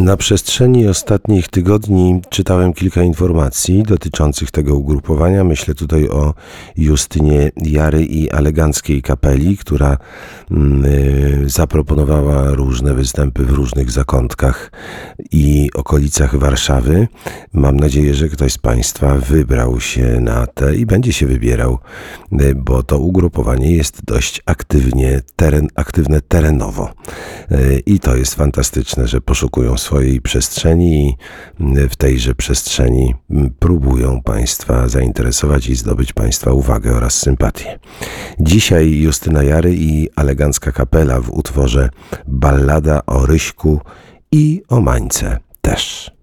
Na przestrzeni ostatnich tygodni czytałem kilka informacji dotyczących tego ugrupowania. Myślę tutaj o Justynie Jary i Eleganckiej Kapeli, która zaproponowała różne występy w różnych zakątkach i okolicach Warszawy. Mam nadzieję, że ktoś z Państwa wybrał się na te i będzie się wybierał, bo to ugrupowanie jest dość aktywne terenowo. I to jest fantastyczne, że poszukują swojej przestrzeni i w tejże przestrzeni próbują Państwa zainteresować i zdobyć Państwa uwagę oraz sympatię. Dzisiaj Justyna Jary i Elegancka Kapela w utworze Ballada o Ryśku i o Mańce też.